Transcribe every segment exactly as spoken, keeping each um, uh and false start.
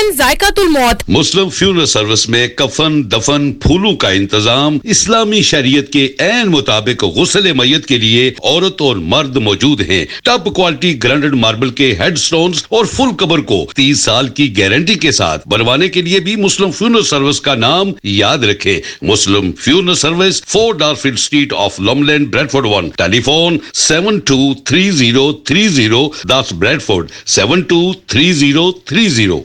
दुल्हन जायकातुल मौत। मुस्लिम funeral service में कफन, दफन, फूलों का इंतजाम इस्लामी शरीयत के ऐन मुताबिक गुस्ल मैयत के लिए औरत और मर्द मौजूद हैं। टॉप क्वालिटी ग्राइंडेड मार्बल के हेडस्टोन्स और फुल कवर को तीस साल की गारंटी के साथ बनवाने के लिए भी मुस्लिम फ्यूनरल सर्विस का नाम याद रखें। मुस्लिम funeral service, four डारफील्ड street of लॉमलैंड, Bradford one. Telephone seven to three zero three zero, दस Bradford seven to three zero three zero.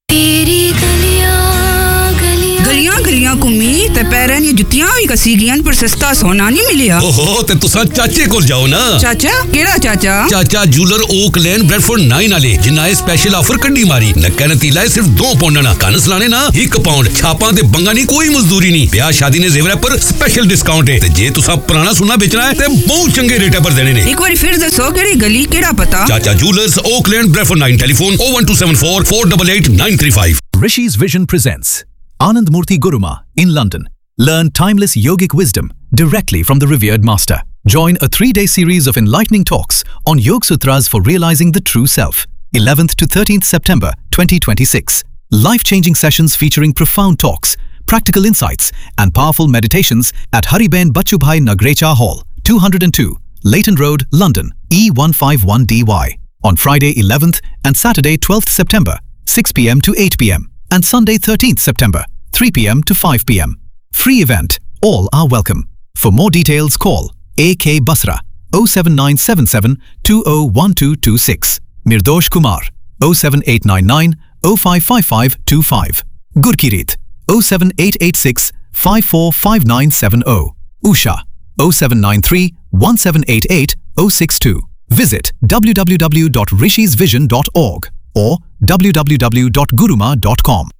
गलियां गलियां घूमी ते पैरें दी जुत्तियां भी कसी गईयां पर सस्ता सोना नहीं मिलिया। ओहो ते तुसा चाचे कोल जाओ ना। चाचा केड़ा चाचा? चाचा jeweller okay land Bradford nine वाले जिन्ना ए स्पेशल ऑफर कड्डी मारी। नक्का नतीला सिर्फ दो पाउंड ना, कन सलाने ना एक पाउंड। छापां ते बंगा नहीं, कोई मजदूरी नहीं। ब्याह शादी ने जेवर पर स्पेशल डिस्काउंट है ते जे तुसा पुराना सोना बेचना है ते बहुत चंगे रेट पर देने ने। एक बार फिर दसो केड़ी गली केड़ा पता? चाचा jewellers okay land Bradford nine. Telephone oh one two seven four four eight eight nine three five। Rishi's Vision presents Anand Murthy Guruma in London. Learn timeless yogic wisdom directly from the revered master. Join a three-day series of enlightening talks on Yog Sutras for realizing the true self. eleventh to thirteenth September twenty twenty-six. Life-changing sessions featuring profound talks, practical insights and powerful meditations at Hariben Bachubhai Nagrecha Hall, two hundred two, Leighton Road, London, E one five one D Y. On Friday eleventh and Saturday twelfth September, six p m to eight p m and Sunday thirteenth September, three p m to five p m Free event. All are welcome. For more details, call A K Basra oh seven nine seven seven two oh one two two six. Mirdosh Kumar oh seven eight nine nine oh five five five two five. Gurkirit oh seven eight eight six five four five nine seven oh. Usha oh seven nine three one seven eight eight oh six two. Visit w w w dot rishis vision dot org or w w w dot guruma dot com.